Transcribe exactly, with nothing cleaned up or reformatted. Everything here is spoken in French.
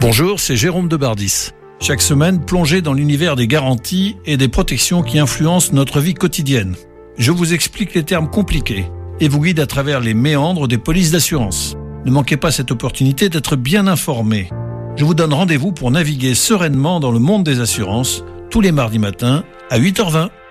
Bonjour, c'est Jérôme Debardis. Chaque semaine, plongez dans l'univers des garanties et des protections qui influencent notre vie quotidienne. Je vous explique les termes compliqués et vous guide à travers les méandres des polices d'assurance. Ne manquez pas cette opportunité d'être bien informé. Je vous donne rendez-vous pour naviguer sereinement dans le monde des assurances tous les mardis matins à huit heures vingt.